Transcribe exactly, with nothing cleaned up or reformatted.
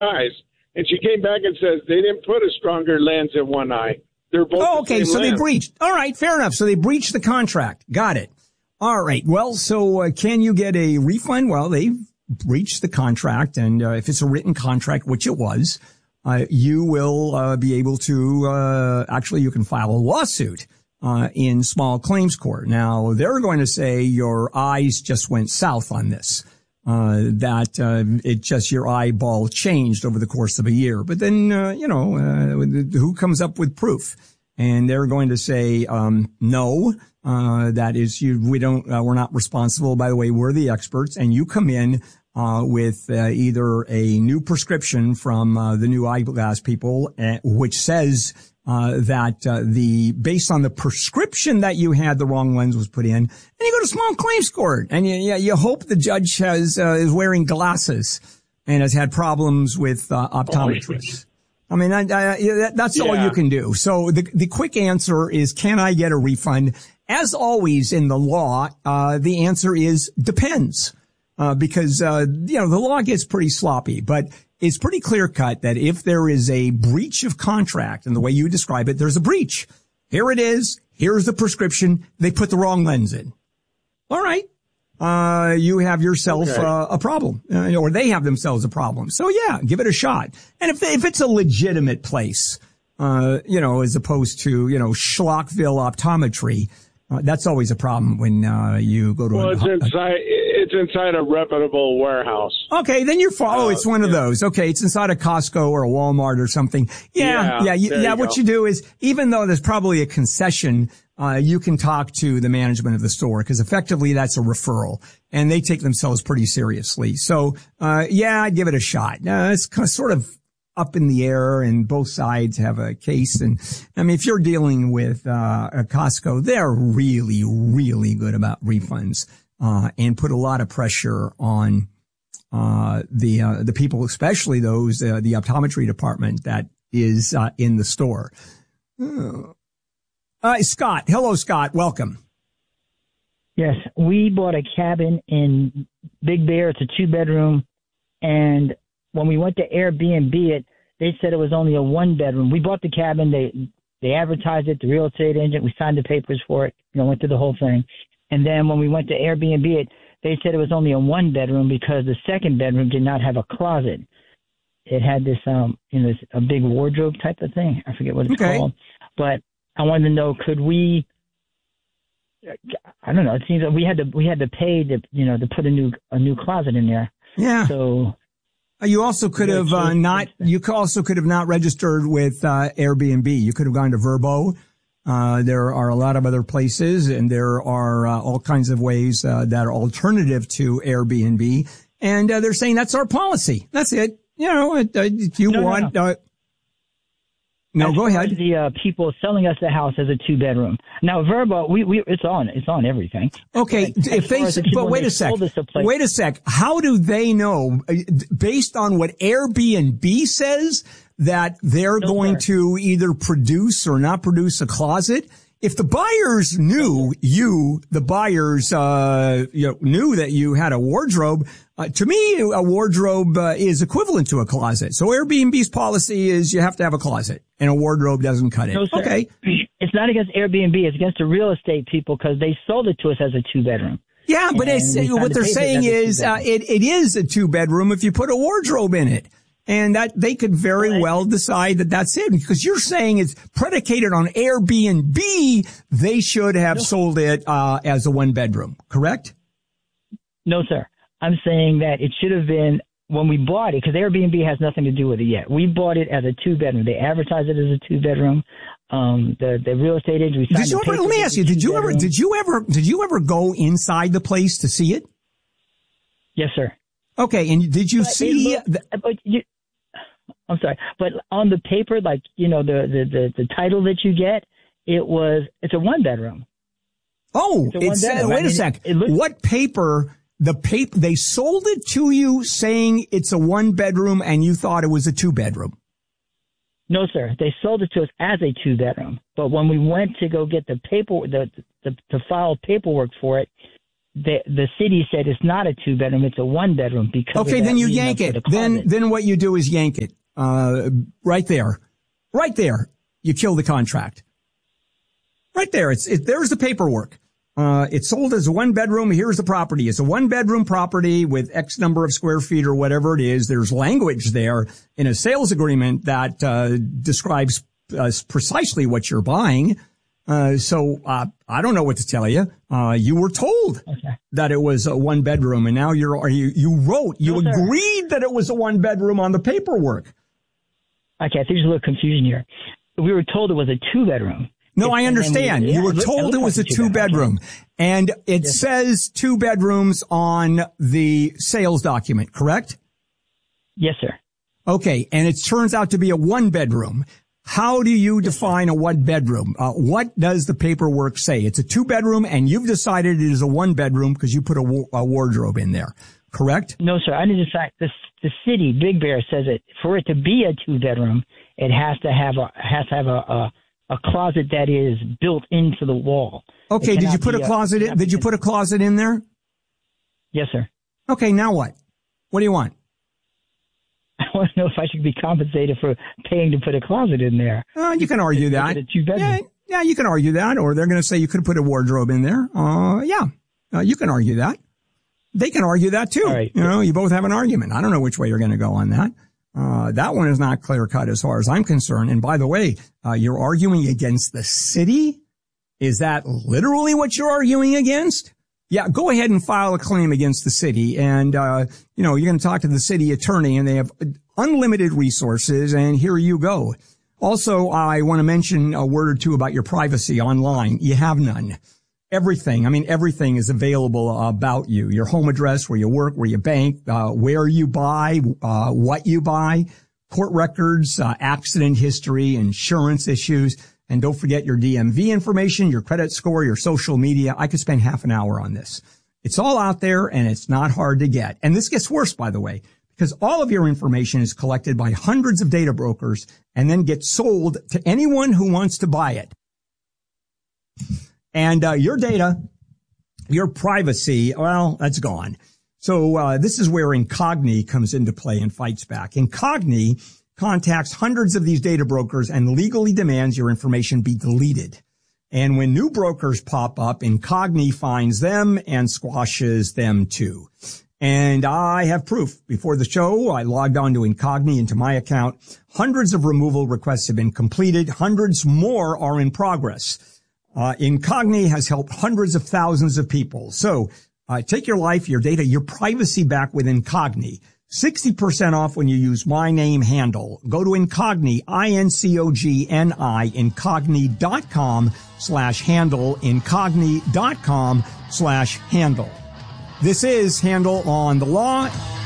eyes. And she came back and says they didn't put a stronger lens in one eye. They're both Oh, okay, the same so lens. they breached. All right, fair enough. So they breached the contract. Got it. All right. Well, so uh, can you get a refund? Well, they breached the contract, and uh, if it's a written contract, which it was, uh, you will uh, be able to uh, actually you can file a lawsuit uh, in small claims court. Now they're going to say your eyes just went south on this. Uh, that, uh, it just, your eyeball changed over the course of a year. But then, uh, you know, uh, who comes up with proof? And they're going to say, um, no, uh, that is, you, we don't, uh, we're not responsible. By the way, we're the experts. And you come in, uh, with, uh, either a new prescription from, uh, the new eyeglass people, uh, which says, uh, that, uh, the, based on the prescription that you had, the wrong lens was put in, and you go to small claims court, and you, you, you hope the judge has, uh, is wearing glasses and has had problems with, uh, optometrists. I mean, I, I, that's yeah. all you can do. So the, the quick answer is, can I get a refund? As always in the law, uh, the answer is depends, uh, because, uh, you know, the law gets pretty sloppy, but it's pretty clear cut that if there is a breach of contract, and the way you describe it, there's a breach. Here it is. Here's the prescription. They put the wrong lens in. All right. Uh, you have yourself okay. uh, a problem, uh, or they have themselves a problem. So yeah, give it a shot. And if they, if it's a legitimate place, uh, you know, as opposed to, you know, Schlockville Optometry, uh, that's always a problem when, uh, you go to well, a, it's inside, it's inside a reputable warehouse. Okay, then you're fine. Oh, it's one uh, of yeah. those. Okay, it's inside a Costco or a Walmart or something. Yeah, yeah, yeah. You, yeah you what go. you do is, even though there's probably a concession, uh, you can talk to the management of the store, because effectively that's a referral, and they take themselves pretty seriously. So, uh, yeah, I'd give it a shot. Uh, it's kind of sort of up in the air, and both sides have a case. And I mean, if you're dealing with, uh, a Costco, they're really, really good about refunds, uh, and put a lot of pressure on, uh, the, uh, the people, especially those, uh, the optometry department that is, uh, in the store. Uh, Scott. Hello, Scott. Welcome. Yes. We bought a cabin in Big Bear. It's a two bedroom. And when we went to Airbnb it, they said it was only a one bedroom. We bought the cabin. They, they advertised it, the real estate agent. We signed the papers for it, you know, went through the whole thing. And then when we went to Airbnb it, they said it was only a one bedroom because the second bedroom did not have a closet. It had this, um, you know, this, a big wardrobe type of thing. I forget what it's okay. called. But I wanted to know, could we, I don't know, it seems that we had to, we had to pay to, you know, to put a new, a new closet in there. Yeah. So. You also could have, uh, not, you also could have not registered with, uh, Airbnb. You could have gone to Vrbo. Uh, there are a lot of other places, and there are, uh, all kinds of ways, uh, that are alternative to Airbnb. And, uh, they're saying that's our policy. That's it. You know, uh, if you no, want, no, no. uh, No, as go ahead. The uh, people selling us the house as a two bedroom. Now, Vrbo, we, we, it's on, it's on everything. Okay. But if they, the but wait a sec. A wait a sec. How do they know, based on what Airbnb says, that they're no, going sir. to either produce or not produce a closet? If the buyers knew you, the buyers, uh, you know, knew that you had a wardrobe, uh, to me, a wardrobe uh, is equivalent to a closet. So Airbnb's policy is you have to have a closet, and a wardrobe doesn't cut it. No, sir. Okay. It's not against Airbnb. It's against the real estate people, because they sold it to us as a two bedroom. Yeah, but it's, what they're saying is, uh, it, it is a two bedroom if you put a wardrobe in it. And that they could very right. well decide that that's it, because you're saying it's predicated on Airbnb. They should have no. sold it, uh, as a one bedroom, correct? No, sir. I'm saying that it should have been when we bought it, because Airbnb has nothing to do with it yet. We bought it as a two bedroom. They advertised it as a two bedroom. Um, the, the real estate agent, we signed did you ever, let me ask you, did you ever, did you ever, did you ever go inside the place to see it? Yes, sir. Okay. And did you but see, looked, the, but you, I'm sorry, but on the paper, like, you know, the, the, the, the title that you get, it was, it's a one bedroom. Oh, it's, it's wait I mean, a sec. It, it looks, what paper, the paper, they sold it to you saying it's a one bedroom and you thought it was a two bedroom? No, sir. They sold it to us as a two bedroom. But when we went to go get the paper, the, the, to file paperwork for it, the the city said it's not a two bedroom, it's a one bedroom because okay, of then that you leading yank up to it. the Then closet. then what you do is yank it. Uh, right there, right there. You kill the contract. Right there. It's it, there's the paperwork. Uh, it's sold as a one bedroom. Here's the property. It's a one bedroom property with X number of square feet or whatever it is. There's language there in a sales agreement that uh, describes uh, precisely what you're buying. Uh, so, uh, I don't know what to tell you. Uh, you were told okay. that it was a one bedroom, and now you're, you, you wrote, you no, agreed that it was a one bedroom on the paperwork. Okay, I think there's a little confusion here. We were told it was a two bedroom. No, I understand. We, yeah, you were it told it, it was a two bedroom, and it yes. says two bedrooms on the sales document, correct? Yes, sir. Okay, and it turns out to be a one bedroom. How do you define a one bedroom? Uh, what does the paperwork say? It's a two bedroom, and you've decided it is a one bedroom because you put a, wa- a wardrobe in there, correct? No, sir. I need to fact the the city Big Bear says it for it to be a two bedroom, it has to have a has to have a, a a closet that is built into the wall. Okay, did you put a closet in? Did you put a closet in there? Yes, sir. Okay, now what? What do you want? I want to know if I should be compensated for paying to put a closet in there. Uh, you can argue that. Yeah, yeah, you can argue that, or they're going to say you could have put a wardrobe in there. Uh, yeah, uh, you can argue that. They can argue that too. All right. You know, you both have an argument. I don't know which way you're going to go on that. Uh, that one is not clear cut as far as I'm concerned. And by the way, uh, you're arguing against the city? Is that literally what you're arguing against? Yeah, go ahead and file a claim against the city. And, uh, you know, you're going to talk to the city attorney, and they have unlimited resources. And here you go. Also, I want to mention a word or two about your privacy online. You have none. Everything, I mean, everything is available about you. Your home address, where you work, where you bank, uh, where you buy, uh, what you buy, court records, uh, accident history, insurance issues. And don't forget your D M V information, your credit score, your social media. I could spend half an hour on this. It's all out there, and it's not hard to get. And this gets worse, by the way, because all of your information is collected by hundreds of data brokers and then gets sold to anyone who wants to buy it. And uh, your data, your privacy, well, that's gone. So uh, this is where Incogni comes into play and fights back. Incogni contacts hundreds of these data brokers and legally demands your information be deleted. And when new brokers pop up, Incogni finds them and squashes them too. And I have proof. Before the show, I logged on to Incogni into my account. Hundreds of removal requests have been completed. Hundreds more are in progress. Uh, Incogni has helped hundreds of thousands of people. So uh, take your life, your data, your privacy back with Incogni. sixty percent off when you use my name handle. Go to Incogni, I N C O G N I, incogni.com slash handle, incogni.com slash handle. This is Handle on the Law.